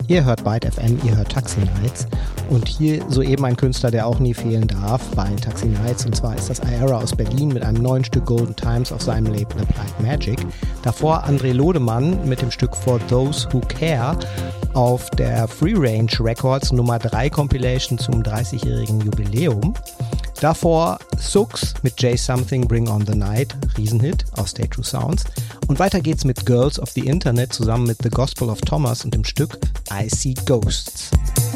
Ihr hört Byte FM, ihr hört Taxi Nights und hier soeben ein Künstler, der auch nie fehlen darf bei Taxi Nights, und zwar ist das Ayara aus Berlin mit einem neuen Stück Golden Times auf seinem Label Applied Magic. Davor André Lodemann mit dem Stück For Those Who Care auf der Free Range Records Nummer 3 Compilation zum 30-jährigen Jubiläum. Davor Sux mit J Something Bring on the Night, Riesenhit aus Stay True Sounds. Und weiter geht's mit Girls of the Internet zusammen mit The Gospel of Thomas und dem Stück I See Ghosts.